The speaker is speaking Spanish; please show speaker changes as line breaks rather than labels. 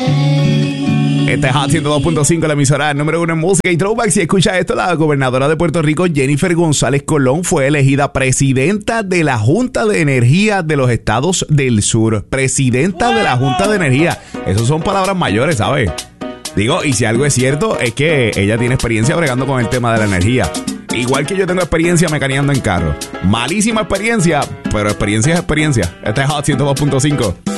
Este es Hot 102.5, la emisora número 1 en música y throwback. Si escucha esto, la gobernadora de Puerto Rico, Jennifer González Colón, fue elegida presidenta de la Junta de Energía de los Estados del Sur. Presidenta de la Junta de Energía. Esas son palabras mayores, ¿sabes? Digo, y si algo es cierto, es que ella tiene experiencia bregando con el tema de la energía. Igual que yo tengo experiencia mecaneando en carro. Malísima experiencia, pero experiencia es experiencia. Este es Hot 102.5.